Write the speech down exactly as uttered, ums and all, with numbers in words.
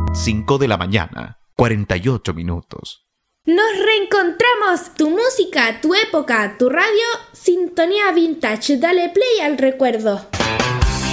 cinco de la mañana, cuarenta y ocho minutos. Nos reencontramos, tu música, tu época, tu radio, Sintonía Vintage, dale play al recuerdo.